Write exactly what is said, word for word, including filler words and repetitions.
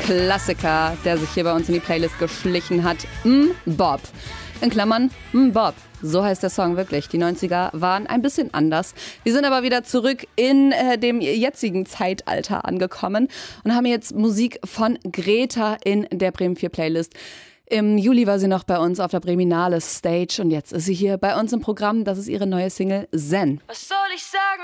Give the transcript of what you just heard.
Klassiker, der sich hier bei uns in die Playlist geschlichen hat. M-Bop. In Klammern M-Bop. So heißt der Song wirklich. Die neunziger waren ein bisschen anders. Wir sind aber wieder zurück in äh, dem jetzigen Zeitalter angekommen und haben jetzt Musik von Greta in der Bremen vier Playlist. Im Juli war sie noch bei uns auf der Breminale Stage und jetzt ist sie hier bei uns im Programm. Das ist ihre neue Single Zen. Was soll ich sagen?